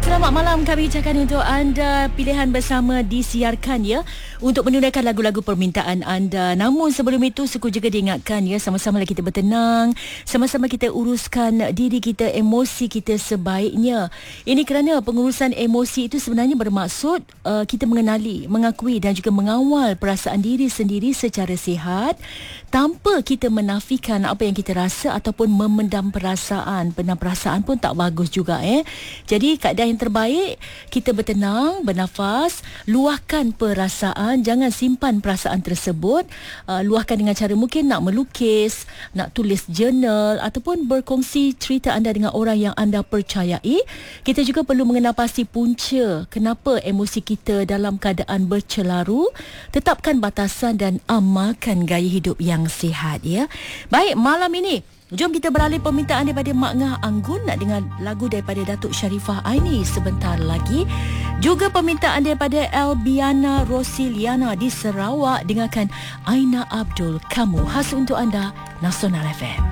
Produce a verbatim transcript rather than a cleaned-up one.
selamat malam kami ucapkan untuk anda. Pilihan bersama disiarkan ya untuk menunaikan lagu-lagu permintaan anda. Namun sebelum itu suku juga diingatkan ya, sama-sama kita bertenang, sama-sama kita uruskan diri kita, emosi kita sebaiknya. Ini kerana pengurusan emosi itu sebenarnya bermaksud uh, kita mengenali, mengakui dan juga mengawal perasaan diri sendiri secara sihat tanpa kita menafikan apa yang kita rasa ataupun memendam perasaan. Pendam perasaan pun tak bagus juga eh. Jadi keadaan yang terbaik, kita bertenang, bernafas, luahkan perasaan, jangan simpan perasaan tersebut. Uh, luahkan dengan cara mungkin nak melukis, nak tulis jurnal ataupun berkongsi cerita anda dengan orang yang anda percayai. Kita juga perlu mengenal pasti punca kenapa emosi kita dalam keadaan bercelaru. Tetapkan batasan dan amalkan gaya hidup yang sihat ya. Baik, malam ini jom kita beralih permintaan daripada Mak Ngah Anggun nak dengar lagu daripada Datuk Sharifah Aini sebentar lagi. Juga permintaan daripada Elbiana Rosiliana di Sarawak. Dengarkan Aina Abdul, Kamu, khas untuk anda, Nasional F M.